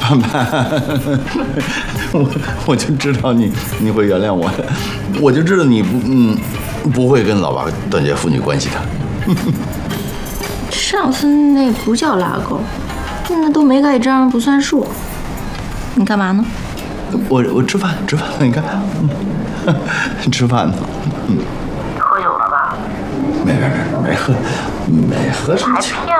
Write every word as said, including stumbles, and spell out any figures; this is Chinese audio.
范范，我我就知道你你会原谅我，我就知道你不嗯不会跟老爸断绝父女关系的。 上次那不叫拉钩，那都没盖章不算数。你干嘛呢？ 我我吃饭吃饭，你看，嗯、吃饭呢。嗯。 喝酒了吧？ 没没没没喝，没喝什么酒。